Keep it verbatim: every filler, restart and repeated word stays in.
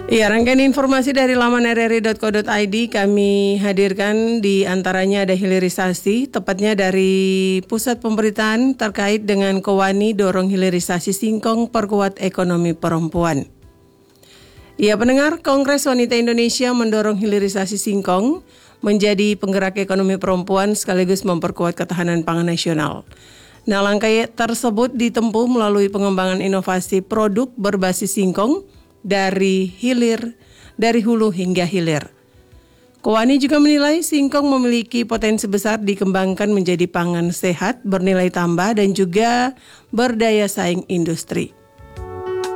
Ya, rangkaian informasi dari laman r r i dot co dot i d kami hadirkan, di antaranya ada hilirisasi, tepatnya dari Pusat Pemberitaan terkait dengan Kowani dorong hilirisasi singkong perkuat ekonomi perempuan. Ya, pendengar, Kongres Wanita Indonesia mendorong hilirisasi singkong menjadi penggerak ekonomi perempuan sekaligus memperkuat ketahanan pangan nasional. Nah, langkah tersebut ditempuh melalui pengembangan inovasi produk berbasis singkong dari hilir, dari hulu hingga hilir. Kowani juga menilai singkong memiliki potensi besar dikembangkan menjadi pangan sehat, bernilai tambah dan juga berdaya saing industri.